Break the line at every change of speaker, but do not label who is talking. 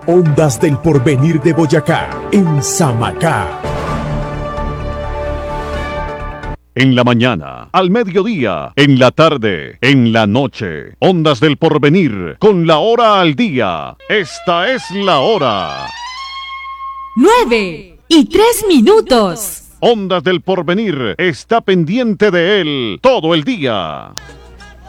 Ondas del Porvenir de Boyacá, en Samacá.
En la mañana, al mediodía, en la tarde, en la noche. Ondas del Porvenir, con la hora al día. Esta es la hora.
9:03.
Ondas del Porvenir está pendiente de él todo el día.